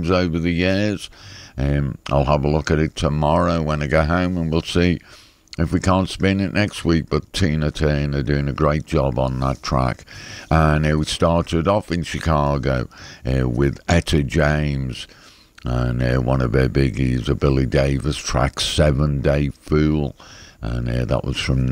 times over the years. I'll have a look at it tomorrow when I go home, and we'll see if we can't spin it next week. But Tina Turner doing a great job on that track. And we started off in Chicago with Etta James, and one of her biggies, a Billy Davis track, 7 Day Fool. And that was from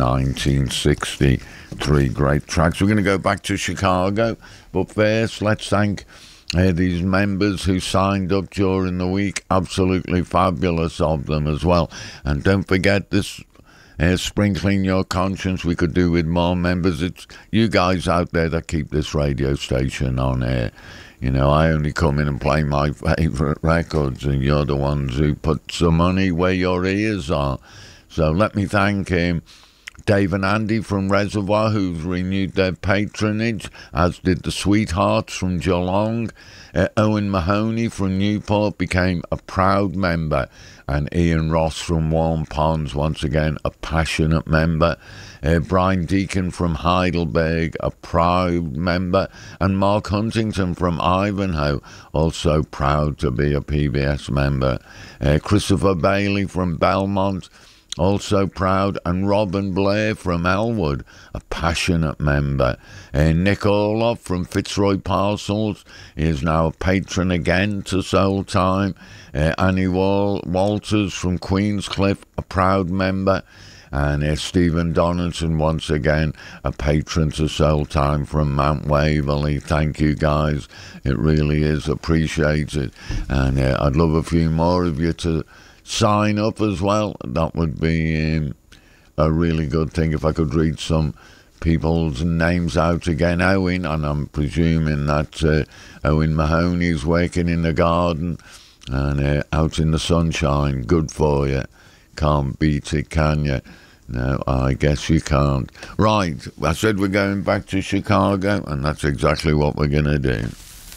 1963. Great tracks. We're going to go back to Chicago. But first, let's thank these members who signed up during the week. Absolutely fabulous of them as well. And don't forget this sprinkling your conscience. We could do with more members. It's you guys out there that keep this radio station on air. You know, I only come in and play my favourite records, and you're the ones who put some money where your ears are. So let me thank Dave and Andy from Reservoir, who've renewed their patronage, as did the Sweethearts from Geelong. Owen Mahoney from Newport became a proud member, and Ian Ross from Warm Ponds, once again, a passionate member. Brian Deacon from Heidelberg, a proud member, and Mark Huntington from Ivanhoe, also proud to be a PBS member. Christopher Bailey from Belmont, also proud, and Robin Blair from Elwood, a passionate member. Nick Orloff from Fitzroy Parcels is now a patron again to Soul Time. Annie Walters from Queenscliff, a proud member. And Stephen Donaldson, once again, a patron to Soul Time from Mount Waverley. Thank you, guys. It really is appreciated. And I'd love a few more of you to sign up as well. That would be a really good thing if I could read some people's names out again. Owen, and I'm presuming that Owen Mahoney's working in the garden and out in the sunshine. Good for you. Can't beat it, can you? No, I guess you can't. Right, I said we're going back to Chicago, and that's exactly what we're going to do.